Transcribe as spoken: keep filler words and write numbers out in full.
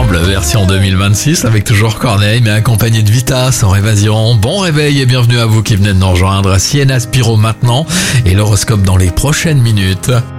ensemble, version deux mille vingt-six, avec toujours Corneille, mais accompagné de Vitas en Évasion. Bon réveil et bienvenue à vous qui venez de nous rejoindre. Sienna Spiro maintenant et l'horoscope dans les prochaines minutes.